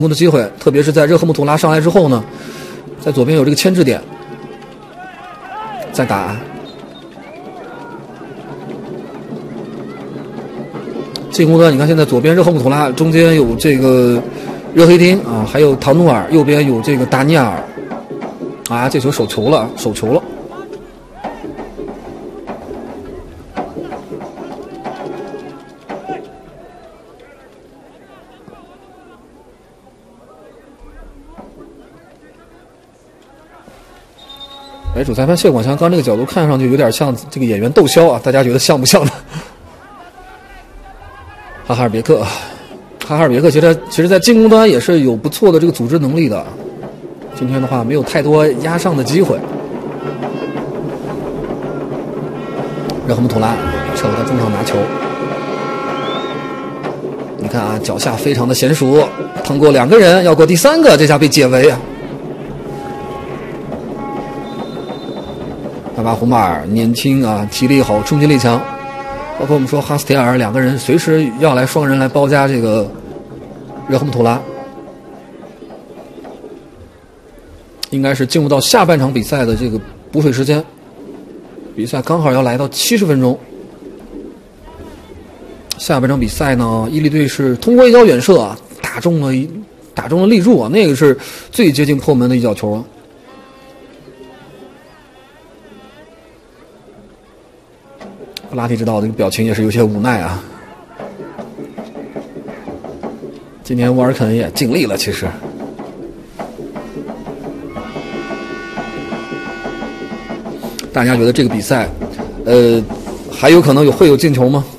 攻的机会，特别是在热赫姆图拉上来之后呢，在左边有这个牵制点，再打。进攻端，你看现在左边热赫姆图拉，中间有这个热黑丁啊，还有唐努尔，右边有这个达尼尔，啊，这球手球了。哎，主裁判谢广强刚这个角度看上去有点像这个演员窦骁啊，大家觉得像不像呢？哈哈尔别克其实在进攻端也是有不错的这个组织能力的，今天的话没有太多压上的机会。热赫姆图拉撤到中场拿球，你看啊，脚下非常的娴熟，趟过2个人要过第3个，这下被解围啊。巴巴胡马尔年轻啊，体力好，冲击力强，包括我们说哈斯铁尔2个人随时要来双人来包夹这个热赫姆图拉。应该是进入到下半场比赛的这个补水时间，比赛刚好要来到70分钟。下半场比赛呢，伊利队是通过一脚远射啊，打中了立柱啊，那个是最接近破门的一脚球啊。布拉提指导这个表情也是有些无奈啊。今年沃尔肯也尽力了，其实。大家觉得这个比赛，还有可能会有进球吗？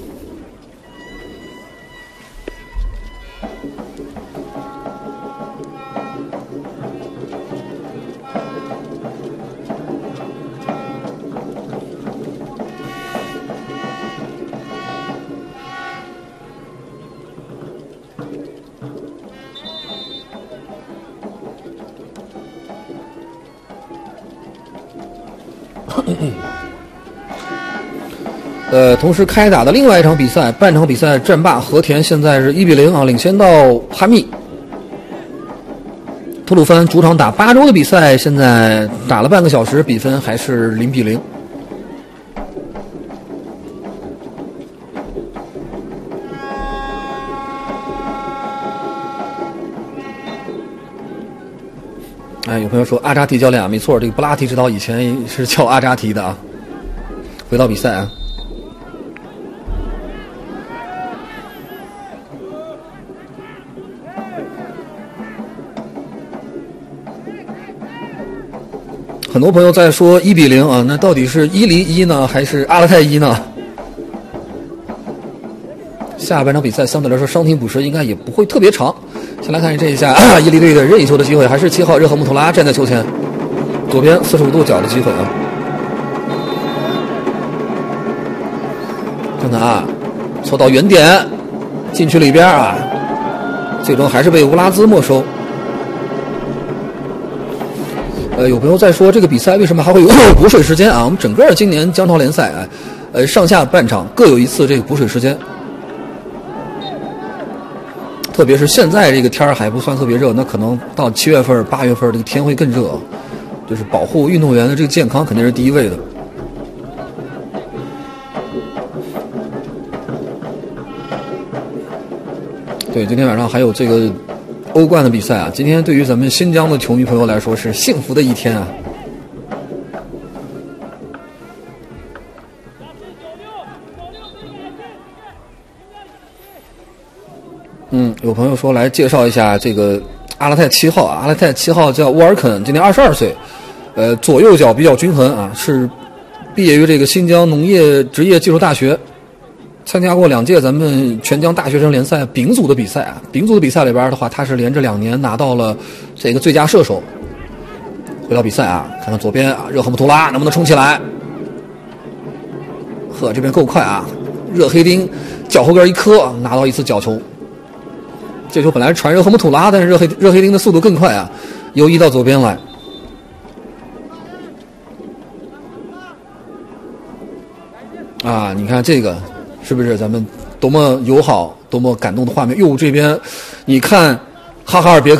同时开打的另外一场比赛，半场比赛战罢和田现在是1-0啊，领先到哈密。吐鲁番主场打8周的比赛，现在打了半个小时，比分还是0-0。哎，有朋友说阿扎提教练啊，没错，这个布拉提指导以前是叫阿扎提的啊。回到比赛啊。很多朋友在说1-0啊，那到底是1-1呢，还是阿勒泰1呢？下半场比赛相对来说伤停补时应该也不会特别长。先来看这一下伊犁队的任意球的机会，还是7号热赫姆图拉站在球前，左边45度角的机会啊。看看啊，凑到远点，禁区里边啊，最终还是被乌拉兹没收。有朋友在说这个比赛为什么还会有补水时间啊？我们整个今年江超联赛啊，上下半场各有一次这个补水时间。特别是现在这个天还不算特别热，那可能到7月份、8月份这个天会更热，就是保护运动员的这个健康肯定是第一位的。对，今天晚上还有这个欧冠的比赛啊，今天对于咱们新疆的球迷朋友来说是幸福的一天啊。有朋友说来介绍一下这个阿勒泰7号啊，阿勒泰7号叫沃尔肯，今年22岁，左右脚比较均衡啊，是毕业于这个新疆农业职业技术大学，参加过2届咱们全疆大学生联赛丙组的比赛啊。丙组的比赛里边的话，他是连着2年拿到了这个最佳射手。回到比赛啊，看看左边啊，热赫姆图拉能不能冲起来？呵，这边够快啊！热黑丁脚后跟一磕，拿到一次角球。这球本来是传热赫姆图拉，但是热黑丁的速度更快啊，游移到左边来。啊，你看这个是不是咱们多么友好、多么感动的画面？哟，这边你看哈哈尔别克。